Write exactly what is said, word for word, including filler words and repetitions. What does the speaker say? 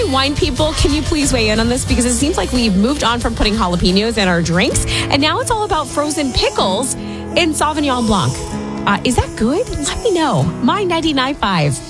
wine people, can you please weigh in on this? Because it seems like we've moved on from putting jalapenos in our drinks, and now it's all about frozen pickles in Sauvignon Blanc. Uh, is that good? Let me know. My ninety-nine point five.